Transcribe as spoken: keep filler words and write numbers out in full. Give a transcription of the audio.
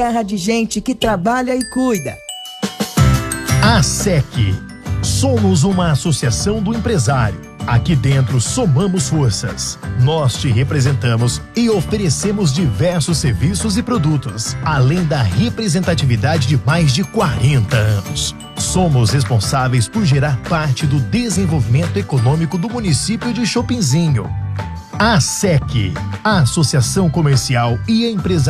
terra de gente que trabalha e cuida. A S E C. Somos uma associação do empresário. Aqui dentro somamos forças. Nós te representamos e oferecemos diversos serviços e produtos, além da representatividade de mais de quarenta anos. Somos responsáveis por gerar parte do desenvolvimento econômico do município de Chopinzinho. A S E C, a Associação Comercial e Empresarial